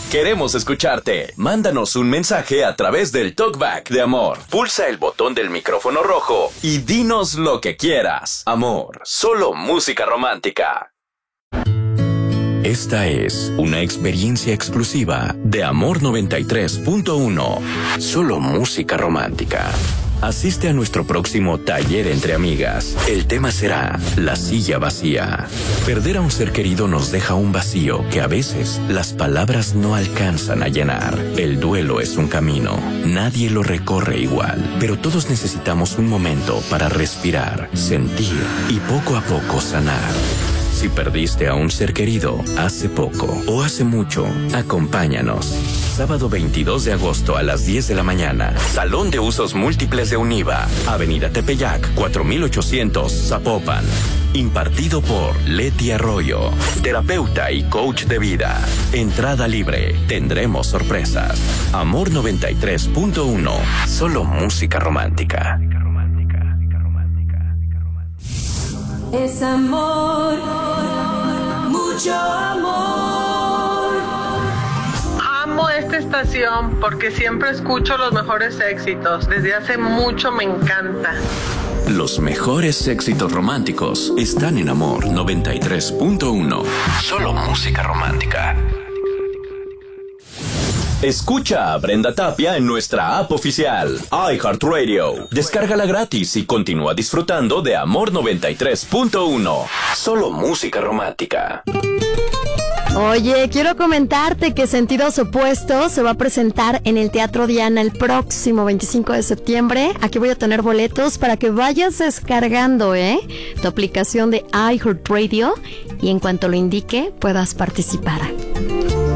Queremos escucharte. Mándanos un mensaje a través del TalkBack de Amor. Pulsa el botón del micrófono rojo y dinos lo que quieras. Amor, solo música romántica. Esta es una experiencia exclusiva de Amor 93.1. Solo música romántica. Asiste a nuestro próximo taller entre amigas. El tema será la silla vacía. Perder a un ser querido nos deja un vacío que a veces las palabras no alcanzan a llenar. El duelo es un camino. Nadie lo recorre igual, pero todos necesitamos un momento para respirar, sentir y poco a poco sanar. Si perdiste a un ser querido hace poco o hace mucho, acompáñanos. Sábado 22 de agosto a las 10 de la mañana. Salón de Usos Múltiples de Univa. Avenida Tepeyac, 4800, Zapopan. Impartido por Leti Arroyo, terapeuta y coach de vida. Entrada libre. Tendremos sorpresas. Amor 93.1. Solo música romántica. Es amor, mucho amor. Amo esta estación porque siempre escucho los mejores éxitos. Desde hace mucho me encanta. Los mejores éxitos románticos están en Amor 93.1. Solo música romántica. Escucha a Brenda Tapia en nuestra app oficial, iHeartRadio. Descárgala gratis y continúa disfrutando de Amor 93.1. Solo música romántica. Oye, quiero comentarte que Sentidos Opuestos se va a presentar en el Teatro Diana el próximo 25 de septiembre. Aquí voy a tener boletos para que vayas descargando, tu aplicación de iHeartRadio y en cuanto lo indique puedas participar.